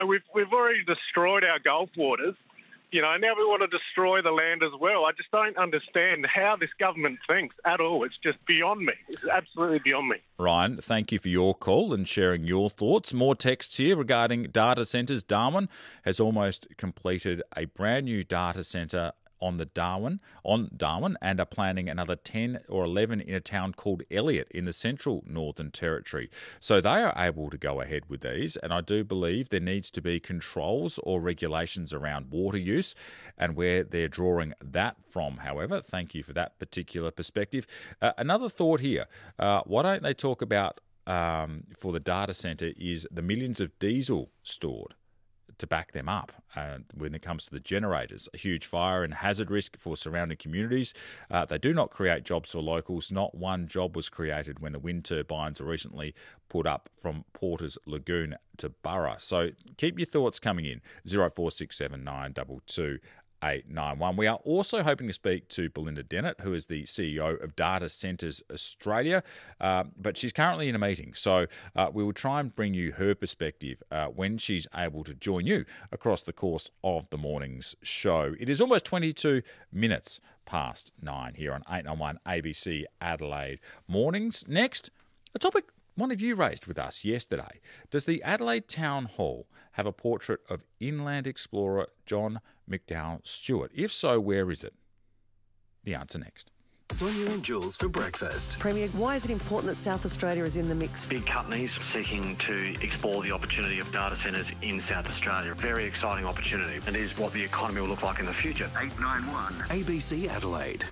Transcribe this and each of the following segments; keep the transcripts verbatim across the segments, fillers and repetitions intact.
We've we've already destroyed our Gulf waters. You know, now we want to destroy the land as well. I just don't understand how this government thinks at all. It's just beyond me. It's absolutely beyond me. Ryan, thank you for your call and sharing your thoughts. More texts here regarding data centres. Darwin has almost completed a brand new data centre on the Darwin, on Darwin, and are planning another ten or eleven in a town called Elliott in the central Northern Territory. So they are able to go ahead with these, and I do believe there needs to be controls or regulations around water use and where they're drawing that from. However, thank you for that particular perspective. Uh, another thought here, uh, why don't they talk about, um, for the data centre, is the millions of diesel stored to back them up uh, when it comes to the generators. A huge fire and hazard risk for surrounding communities. Uh, they do not create jobs for locals. Not one job was created when the wind turbines were recently put up from Porter's Lagoon to Burra. So keep your thoughts coming in. zero four six seven nine two two eight nine one. We are also hoping to speak to Belinda Dennett, who is the C E O of Data Centres Australia, uh, but she's currently in a meeting. So uh, we will try and bring you her perspective uh, when she's able to join you across the course of the morning's show. It is almost twenty-two minutes past nine here on eight ninety-one A B C Adelaide Mornings. Next, a topic one of you raised with us yesterday. Does the Adelaide Town Hall have a portrait of inland explorer John McDowell Stuart? If so, where is it? The answer next. Sonia and Jules for breakfast. Premier, why is it important that South Australia is in the mix? Big companies seeking to explore the opportunity of data centres in South Australia. Very exciting opportunity, and is what the economy will look like in the future. eight ninety-one A B C Adelaide.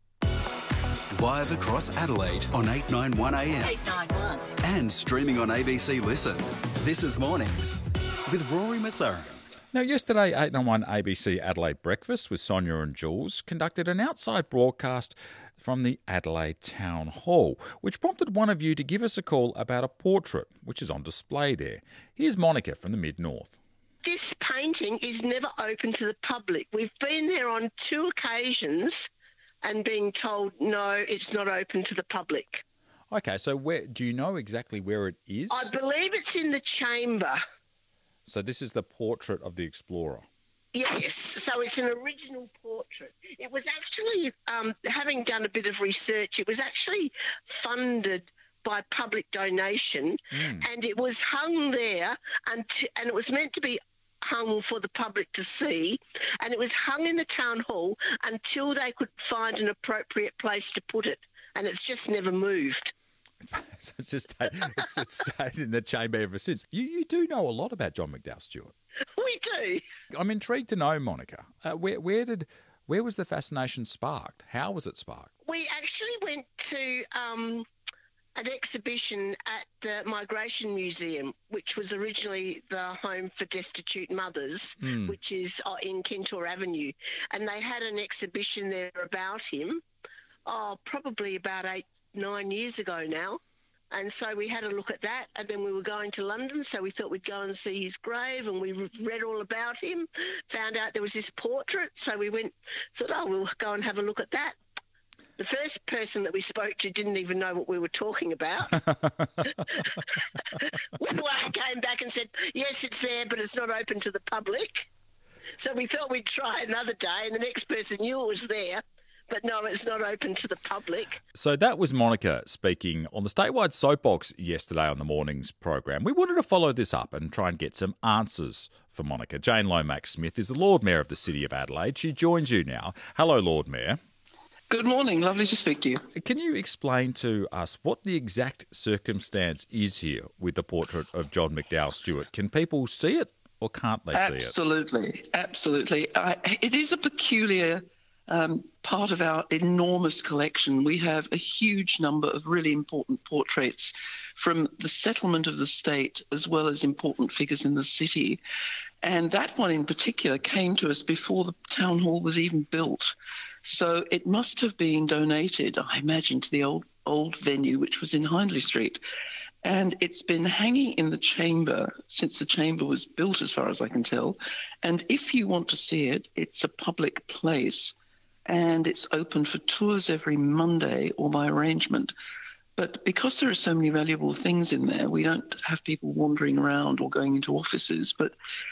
Live across Adelaide on eight ninety-one A M. eight ninety-one. And streaming on A B C Listen. This is Mornings with Rory McLaren. Now, yesterday, eight ninety-one A B C Adelaide Breakfast with Sonia and Jules conducted an outside broadcast from the Adelaide Town Hall, which prompted one of you to give us a call about a portrait, which is on display there. Here's Monica from the Mid-North. This painting is never open to the public. We've been there on two occasions and being told, no, it's not open to the public. Okay, so where do you know exactly where it is? I believe it's in the chamber. So this is the portrait of the explorer? Yes, so it's an original portrait. It was actually, um, having done a bit of research, it was actually funded by public donation, mm. and it was hung there, and, t- and it was meant to be hung for the public to see, and it was hung in the town hall until they could find an appropriate place to put it, and it's just never moved. So it's just stayed, it's, it's stayed in the chamber ever since. You you do know a lot about John McDowell Stuart. We do. I'm intrigued to know, Monica, uh, where where did where was the fascination sparked? How was it sparked? We actually went to um, an exhibition at the Migration Museum, which was originally the home for destitute mothers, mm. which is uh, in Kintore Avenue, and they had an exhibition there about him. Oh, probably about eight. nine years ago now. And so we had a look at that, and then we were going to London, so we thought we'd go and see his grave, and we read all about him, found out there was this portrait, so we went, thought, oh, we'll go and have a look at that. The first person that we spoke to didn't even know what we were talking about. One came back and said, yes, it's there, but it's not open to the public. So we thought we'd try another day, and the next person knew it was there. But no, it's not open to the public. So that was Monica speaking on the Statewide Soapbox yesterday on the morning's program. We wanted to follow this up and try and get some answers for Monica. Jane Lomax-Smith is the Lord Mayor of the City of Adelaide. She joins you now. Hello, Lord Mayor. Good morning. Lovely to speak to you. Can you explain to us what the exact circumstance is here with the portrait of John McDowell Stuart? Can people see it or can't they see it? Absolutely. Absolutely. Uh, it is a peculiar Um, part of our enormous collection. We have a huge number of really important portraits from the settlement of the state as well as important figures in the city. And that one in particular came to us before the town hall was even built. So it must have been donated, I imagine, to the old old venue, which was in Hindley Street. And it's been hanging in the chamber since the chamber was built, as far as I can tell. And if you want to see it, it's a public place. And it's open for tours every Monday or by arrangement. But because there are so many valuable things in there, we don't have people wandering around or going into offices. But